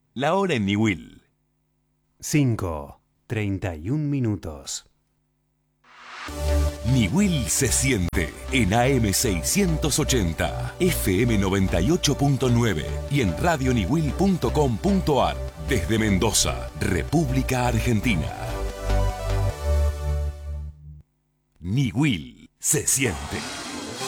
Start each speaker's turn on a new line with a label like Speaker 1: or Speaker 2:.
Speaker 1: La hora en Niwil.
Speaker 2: 5:31.
Speaker 1: Niwil se siente en AM 680, FM 98.9 y en radioniwil.com.ar desde Mendoza, República Argentina. Niwil se siente.